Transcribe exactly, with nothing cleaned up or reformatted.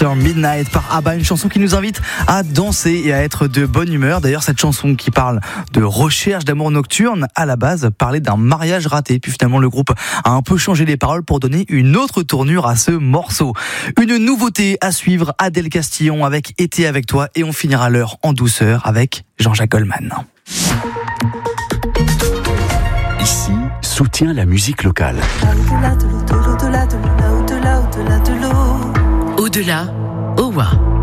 After Midnight par ABBA, une chanson qui nous invite à danser et à être de bonne humeur. D'ailleurs, cette chanson qui parle de recherche d'amour nocturne, à la base, parlait d'un mariage raté. Puis finalement, le groupe a un peu changé les paroles pour donner une autre tournure à ce morceau. Une nouveauté à suivre, Adèle Castillon avec Été avec toi, et on finira l'heure en douceur avec Jean-Jacques Goldman. Ici, soutient la musique locale. Au-delà de l'au, au-delà de l'au, au-delà, au-delà de l'eau. Au-delà, Owa.